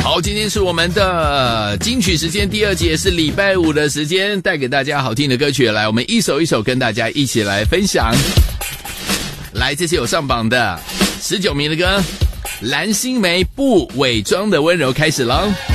好，今天是我们的金曲时间第二节，是礼拜五的时间，带给大家好听的歌曲。来，我们一首一首跟大家一起来分享。来，这是有上榜的19名的歌，蓝心湄不伪装的温柔开始了。